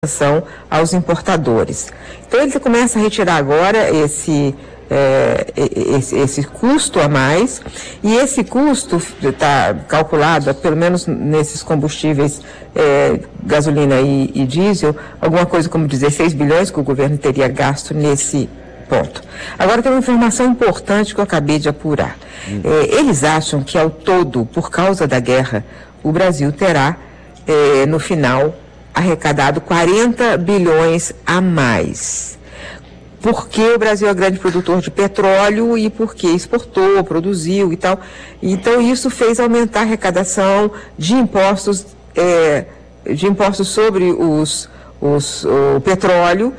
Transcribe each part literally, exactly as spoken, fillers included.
atenção aos importadores. Então ele começa a retirar agora esse, é, esse, esse custo a mais, e esse custo está calculado, pelo menos nesses combustíveis, é, gasolina e, e diesel, alguma coisa como dezesseis bilhões que o governo teria gasto nesse ponto. Agora tem uma informação importante que eu acabei de apurar. Uhum. É, eles acham que ao todo, por causa da guerra, o Brasil terá, é, no final, arrecadado quarenta bilhões a mais. Porque o Brasil é grande produtor de petróleo e porque exportou, produziu e tal. Então isso fez aumentar a arrecadação de impostos, é, de impostos sobre os, os, o petróleo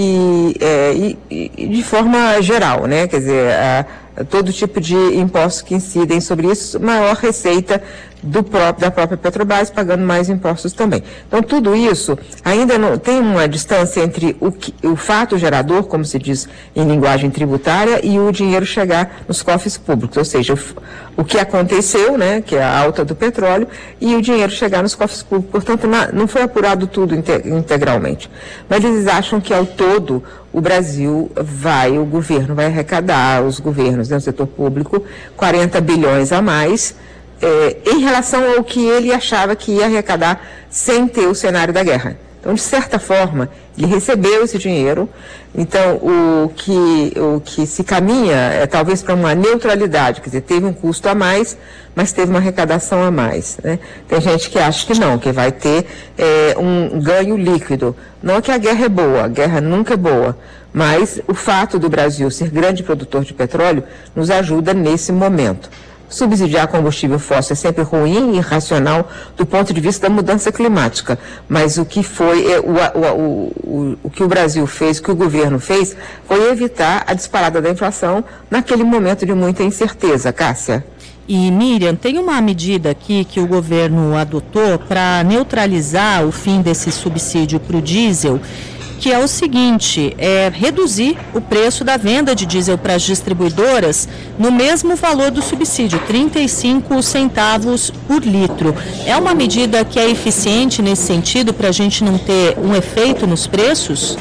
e, é, e, e de forma geral, né? Quer dizer, a, a todo tipo de impostos que incidem sobre isso, maior receita do próprio, da própria Petrobras, pagando mais impostos também. Então, tudo isso ainda não tem uma distância entre o, que, o fato gerador, como se diz em linguagem tributária, e o dinheiro chegar nos cofres públicos, ou seja, o, o que aconteceu, né, que é a alta do petróleo, e o dinheiro chegar nos cofres públicos. Portanto, na, não foi apurado tudo integralmente. Mas eles acham que, ao todo, o Brasil vai, o governo vai arrecadar, os governos, né, o setor público, quarenta bilhões a mais, É, em relação ao que ele achava que ia arrecadar sem ter o cenário da guerra. Então, de certa forma, ele recebeu esse dinheiro. Então, o que, o que se caminha é talvez para uma neutralidade, quer dizer, teve um custo a mais, mas teve uma arrecadação a mais, né? Tem gente que acha que não, que vai ter é, um ganho líquido. Não que a guerra é boa, a guerra nunca é boa, mas o fato do Brasil ser grande produtor de petróleo nos ajuda nesse momento. Subsidiar combustível fóssil é sempre ruim e irracional do ponto de vista da mudança climática, mas o que foi, o, o, o, o que o Brasil fez, o que o governo fez, foi evitar a disparada da inflação naquele momento de muita incerteza. Cássia? E, Miriam, tem uma medida aqui que o governo adotou para neutralizar o fim desse subsídio para o diesel, que é o seguinte, é reduzir o preço da venda de diesel para as distribuidoras no mesmo valor do subsídio, trinta e cinco centavos por litro. É uma medida que é eficiente nesse sentido para a gente não ter um efeito nos preços?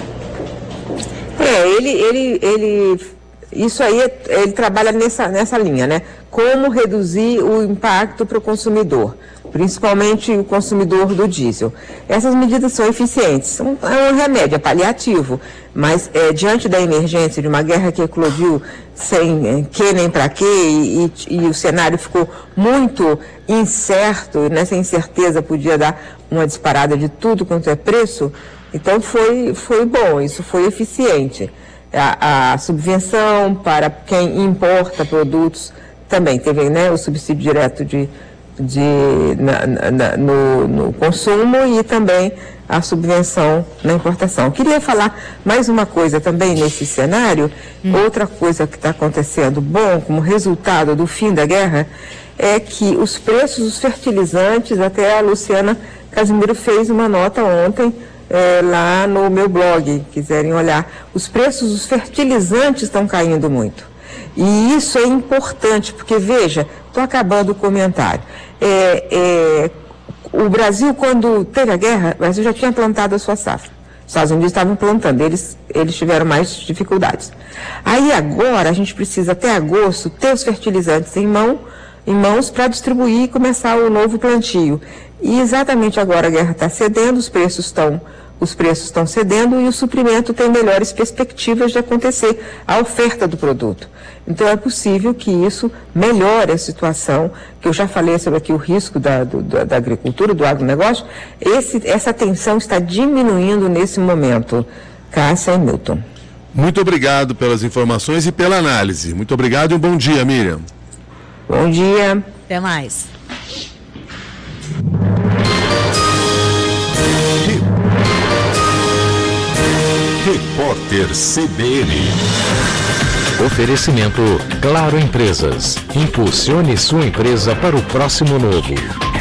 É, ele, ele, ele, isso aí, ele trabalha nessa, nessa linha, né? Como reduzir o impacto para o consumidor, principalmente o consumidor do diesel. Essas medidas são eficientes, são, é um remédio, é paliativo, mas é, diante da emergência de uma guerra que eclodiu sem é, que nem para quê, e, e, e o cenário ficou muito incerto, e nessa incerteza podia dar uma disparada de tudo quanto é preço, então foi, foi bom, isso foi eficiente. A, a subvenção para quem importa produtos também teve, né, o subsídio direto de De, na, na, no, no consumo e também a subvenção na importação. Queria falar mais uma coisa também nesse cenário, hum. outra coisa que está acontecendo bom como resultado do fim da guerra é que os preços dos fertilizantes, até a Luciana Casimiro fez uma nota ontem é, lá no meu blog, quiserem olhar, os preços dos fertilizantes estão caindo muito. E isso é importante, porque, veja, estou acabando o comentário. É, é, o Brasil, quando teve a guerra, o Brasil já tinha plantado a sua safra. Os Estados Unidos estavam plantando, eles, eles tiveram mais dificuldades. Aí agora a gente precisa, até agosto, ter os fertilizantes em, mão, em mãos para distribuir e começar o novo plantio. E exatamente agora a guerra está cedendo, os preços estão... Os preços estão cedendo e o suprimento tem melhores perspectivas de acontecer, a oferta do produto. Então é possível que isso melhore a situação, que eu já falei sobre aqui o risco da, do, da agricultura, do agronegócio. Esse, essa tensão está diminuindo nesse momento. Cássia e Milton. Muito obrigado pelas informações e pela análise. Muito obrigado e um bom dia, Miriam. Bom dia. Até mais. Repórter C B N. Oferecimento Claro Empresas. Impulsione sua empresa para o próximo novo.